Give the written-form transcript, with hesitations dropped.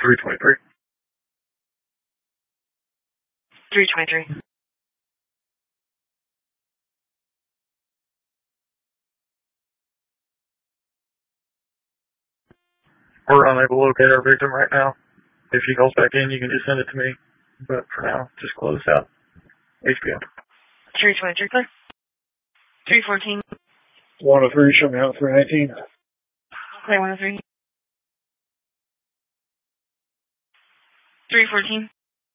323. 323. We're unable to locate our victim right now. If he calls back in, you can just send it to me. But for now, just close out. HBO. 323, clear. 314. 103, show me out 319. Clear 103. 314.